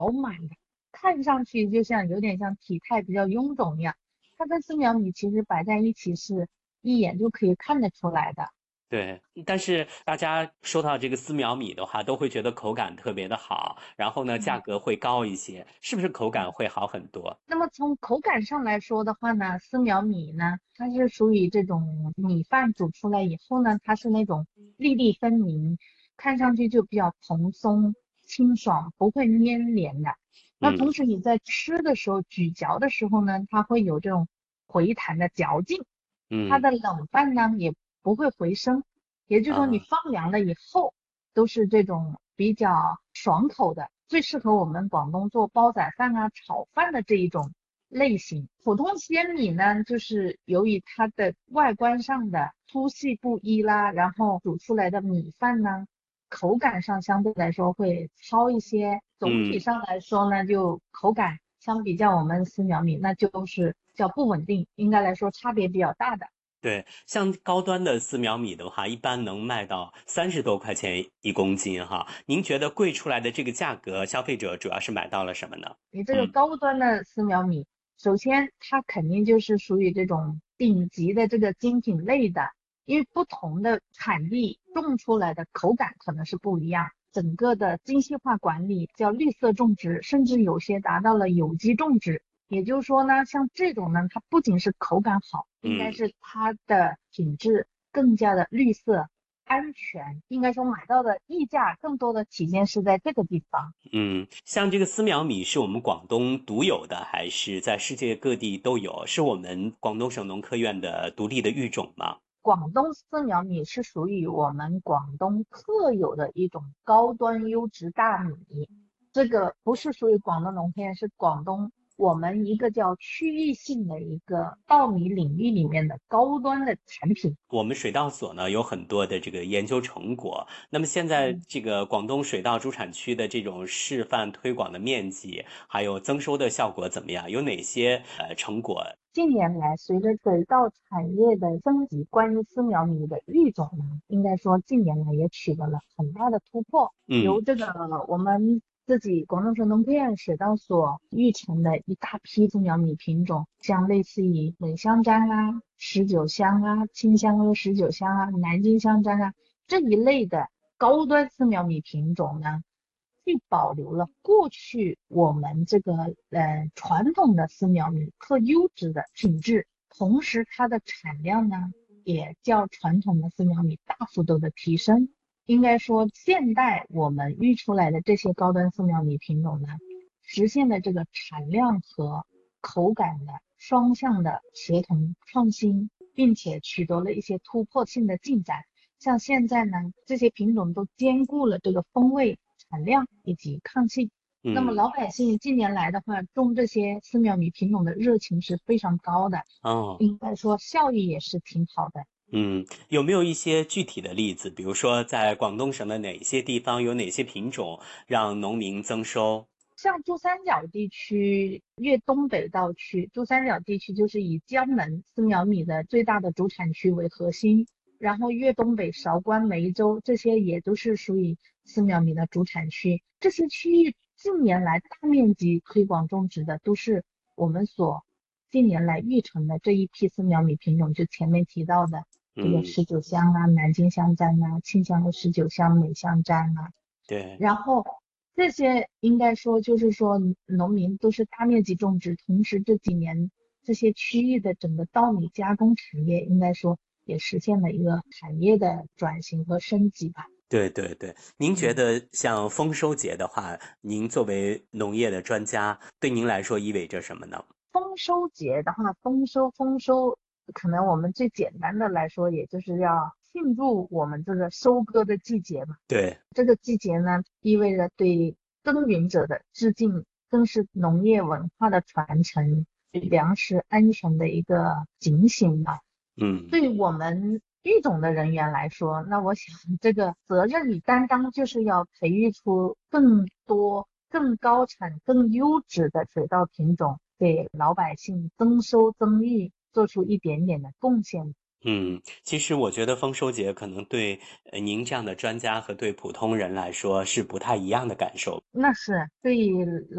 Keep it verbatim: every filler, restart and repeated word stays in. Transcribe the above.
满的，看上去就像有点像体态比较臃肿一样。它跟丝苗米其实摆在一起是一眼就可以看得出来的。 对，但是大家说到这个丝苗米的话，都会觉得口感特别的好，然后呢，价嗯。 格会高一些，是不是口感嗯会好很多？ 那么从口感上来说的话呢，丝苗米呢，它是属于这种米饭煮出来以后呢，它是那种粒粒分明，看上去就比较蓬松清爽，不会粘连的。那嗯同时你在吃的时候，咀嚼的时候呢，它会有这种回弹的嚼劲，它嗯的冷饭呢也不会回生，也就是说你啊。 放凉了以后都是这种比较爽口的，最适合我们广东做煲仔饭啊、炒饭的这一种类型。普通鲜米呢，就是由于它的外观上的粗细不一啦，然后煮出来的米饭呢，口感上相对来说会糙一些。总体嗯。 上来说呢，就口感相比较我们丝苗米，那就是叫不稳定，应该来说差别比较大的。 对，像高端的丝苗米的话，一般能卖到三十多块钱一公斤哈。您觉得贵出来的这个价格，消费者主要是买到了什么呢？ 你这个嗯高端的丝苗米，首先它肯定就是属于这种顶级的这个精品类的，因为不同的产地种出来的口感可能是不一样，整个的精细化管理叫绿色种植，甚至有些达到了有机种植。也就是说呢，像这种呢，它不仅是口感好，应该嗯。 是它的品质更加的绿色安全，应该说买到的溢价更多的体现是在这个地方。 嗯，像这个丝苗米是我们广东独有的，还是在世界各地都有？是我们广东省农科院的独立的育种吗？ 广东丝苗米是属于我们广东特有的一种高端优质大米，这个不是属于广东农科院，是广东我们一个叫区域性的一个稻米领域里面的高端的产品。 我们水稻所呢有很多的这个研究成果。那么现在嗯。 这个广东水稻主产区的这种示范推广的面积，还有增收的效果怎么样？有哪些呃成果？ 近年来，随着水稻产业的升级，关于丝苗米的育种呢，应该说近年来也取得了很大的突破。由嗯这个我们自己广东省农科院水稻所育成的一大批丝苗米品种，像类似于美香樟啊、十九香啊、清香阿十九香啊、南京香樟啊这一类的高端丝苗米品种呢，既保留了过去我们这个呃传统的丝苗米特优质的品质，同时它的产量呢也较传统的丝苗米大幅度的提升。应该说，现代我们育出来的这些高端丝苗米品种呢，实现了这个产量和口感的双向的协同创新，并且取得了一些突破性的进展。像现在呢，这些品种都兼顾了这个风味、产量以及抗性。那么嗯。 老百姓近年来的话，种这些丝苗米品种的热情是非常高的， 哦。 应该说效益也是挺好的。 嗯，有没有一些具体的例子？比如说，在广东省的哪些地方有哪些品种让农民增收？ 像珠三角地区粤东北道区，珠三角地区就是以江门丝苗米的最大的主产区为核心，然后粤东北韶关梅州这些也都是属于丝苗米的主产区。这些区域近年来大面积推广种植的都是我们所近年来育成的这一批丝苗米品种，就前面提到的这个嗯， 十九香啊、南京香樟啊、清香的十九香、美香樟啊。 对。 然后这些应该说就是说农民都是大面积种植，同时这几年这些区域的整个稻米加工产业应该说也实现了一个产业的转型和升级吧。 对对对，您觉嗯。 得像丰收节的话，您作为农业的专家，对您来说意味着什么呢？ 丰收节的话，丰收丰收，可能我们最简单的来说，也就是要庆祝我们这个收割的季节嘛。 对。 这个季节呢，意味着对耕耘者的致敬，更是农业文化的传承，对粮食安全的一个警醒吧。 嗯。 对我们育种的人员来说，那我想这个责任与担当就是要培育出更多、更高产、更优质的水稻品种，给老百姓增收增益做出一点点的贡献。 嗯，其实我觉得丰收节可能对呃您这样的专家和对普通人来说是不太一样的感受。 那是对于